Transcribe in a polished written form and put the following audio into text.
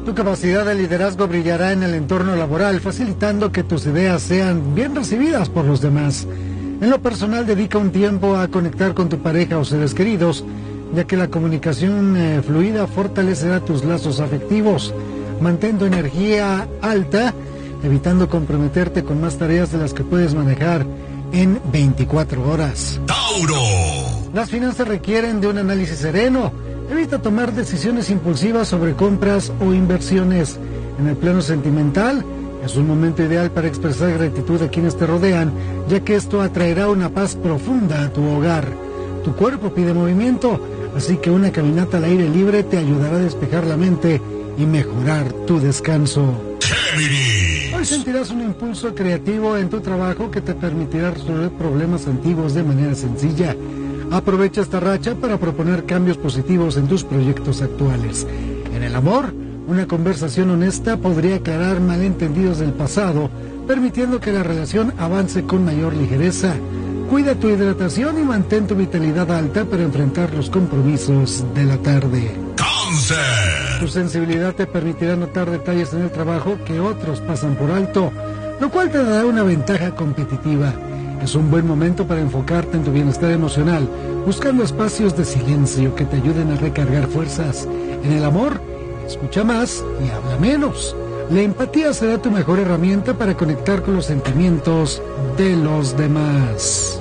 Tu capacidad de liderazgo brillará en el entorno laboral, facilitando que tus ideas sean bien recibidas por los demás. En lo personal, dedica un tiempo a conectar con tu pareja o seres queridos, ya que la comunicación fluida fortalecerá tus lazos afectivos. Mantén tu energía alta, evitando comprometerte con más tareas de las que puedes manejar en 24 horas. ¡Tauro! Las finanzas requieren de un análisis sereno. Evita tomar decisiones impulsivas sobre compras o inversiones. En el plano sentimental, es un momento ideal para expresar gratitud a quienes te rodean, ya que esto atraerá una paz profunda a tu hogar. Tu cuerpo pide movimiento, así que una caminata al aire libre te ayudará a despejar la mente y mejorar tu descanso. ¡Géminis! Hoy sentirás un impulso creativo en tu trabajo que te permitirá resolver problemas antiguos de manera sencilla. Aprovecha esta racha para proponer cambios positivos en tus proyectos actuales. En el amor, una conversación honesta podría aclarar malentendidos del pasado, permitiendo que la relación avance con mayor ligereza. Cuida tu hidratación y mantén tu vitalidad alta para enfrentar los compromisos de la tarde. ¡Cáncer! Tu sensibilidad te permitirá notar detalles en el trabajo que otros pasan por alto, lo cual te dará una ventaja competitiva. Es un buen momento para enfocarte en tu bienestar emocional, buscando espacios de silencio que te ayuden a recargar fuerzas. En el amor, escucha más y habla menos. La empatía será tu mejor herramienta para conectar con los sentimientos de los demás.